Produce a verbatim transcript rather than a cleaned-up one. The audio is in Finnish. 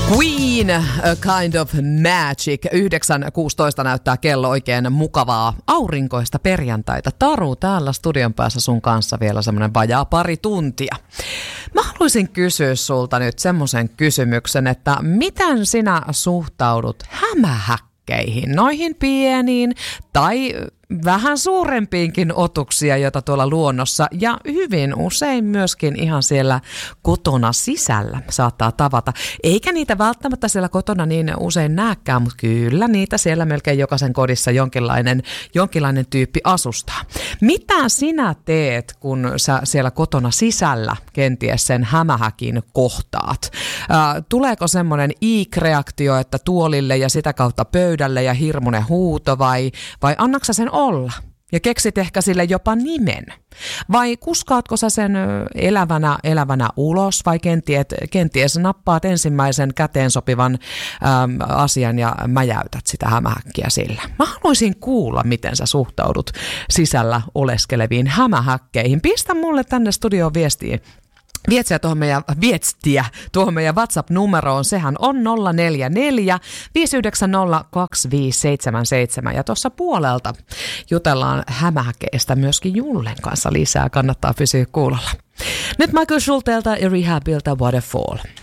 Queen, A Kind of Magic. yhdeksän kuusitoista näyttää kello, oikein mukavaa aurinkoista perjantaita. Taru täällä studion päässä sun kanssa vielä semmoinen vajaa pari tuntia. Mä haluaisin kysyä sulta nyt semmoisen kysymyksen, että miten sinä suhtaudut hämähäkkeihin, noihin pieniin tai vähän suurempiinkin otuksia, joita tuolla luonnossa ja hyvin usein myöskin ihan siellä kotona sisällä saattaa tavata. Eikä niitä välttämättä siellä kotona niin usein näkään, mutta kyllä niitä siellä melkein jokaisen kodissa jonkinlainen, jonkinlainen tyyppi asustaa. Mitä sinä teet, kun sä siellä kotona sisällä kenties sen hämähäkin kohtaat? Äh, tuleeko semmoinen iik-reaktio, että tuolille ja sitä kautta pöydälle ja hirmuinen huuto vai, vai annaksa sen olla? Ja keksit ehkä sille jopa nimen. Vai kuskaatko sä sen elävänä, elävänä ulos vai kenties, kenties nappaat ensimmäisen käteen sopivan äm, asian ja mäjäytät sitä hämähäkkiä sillä. Mä haluaisin kuulla, miten sä suhtaudut sisällä oleskeleviin hämähäkkeihin. Pistä mulle tänne studioon viestiin. Vietsiä tuohon meidän, viestiä tuohon meidän WhatsApp-numeroon, sehän on nolla neljä neljä, viisi yhdeksän nolla, kaksi viisi seitsemän seitsemän ja tuossa puolelta jutellaan hämähäkeistä myöskin Jullen kanssa lisää, kannattaa pysyä kuulolla. Nyt Michael Schultelta ja Rehabilta Waterfall.